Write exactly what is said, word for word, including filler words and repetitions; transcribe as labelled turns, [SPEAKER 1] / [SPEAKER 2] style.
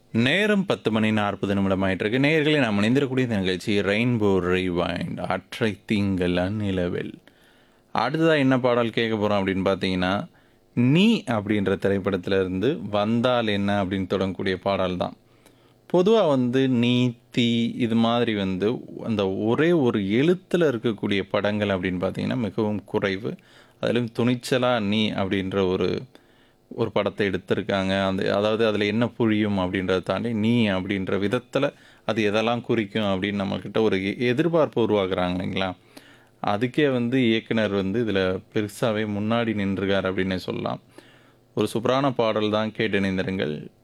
[SPEAKER 1] நேரம் பத்து மணி நாற்பது நிமிடம் ஆயிட்டிருக்கு. நேயர்களே நாம் இணைந்திருக்கக்கூடிய இந்த நிகழ்ச்சி ரெயின்போ ரிவைண்ட் அற்றை திங்கள் அந்நிலவில். அடுத்ததா என்ன பாடல் கேட்க போறோம் அப்படின்னு பார்த்தீங்கன்னா, நீ அப்படின்ற திரைப்படத்துல இருந்து வந்தால் என்ன அப்படின்னு தொடங்கக்கூடிய பாடல் தான். பொதுவா வந்து நீ, தீ இது மாதிரி வந்து அந்த ஒரே ஒரு எழுத்துல இருக்கக்கூடிய படங்கள் அப்படின்னு பார்த்தீங்கன்னா மிகவும் குறைவு. அதிலும் துணிச்சலா நீ அப்படின்ற ஒரு ஒரு படத்தை எடுத்திருக்காங்க. அந்த அதாவது அதில என்ன புரியும் அப்படின்றத தாண்டி, நீ அப்படின்ற விதத்தில அது எதெல்லாம் குறிக்கும் அப்படின்னு நம்மக்கிட்ட ஒரு எ எதிர்பார்ப்பு உருவாக்குறாங்க இல்லைங்களா? அதுக்கே வந்து இயக்குனர் வந்து இதில பெருசாவே முன்னாடி நின்றுருக்கார் அப்படின்னே சொல்லலாம். ஒரு சூப்பரான பாடல் தான் கேட்டு இணைந்திருங்கள்.